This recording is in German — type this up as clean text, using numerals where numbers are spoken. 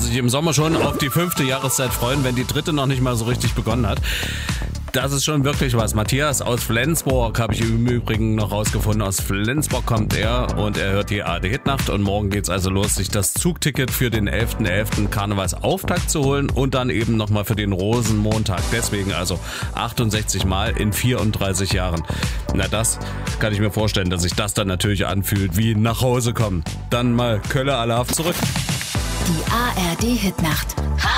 sich im Sommer schon auf die 5. Jahreszeit freuen, wenn die 3. noch nicht mal so richtig begonnen hat. Das ist schon wirklich was. Matthias aus Flensburg habe ich im Übrigen noch rausgefunden. Aus Flensburg kommt er und er hört die ARD-Hitnacht. Und morgen geht's also los, sich das Zugticket für den 11.11. Karnevalsauftakt zu holen und dann eben nochmal für den Rosenmontag. Deswegen also 68 Mal in 34 Jahren. Na, das kann ich mir vorstellen, dass sich das dann natürlich anfühlt wie nach Hause kommen. Dann mal Kölle Alarv zurück. Die ARD-Hitnacht.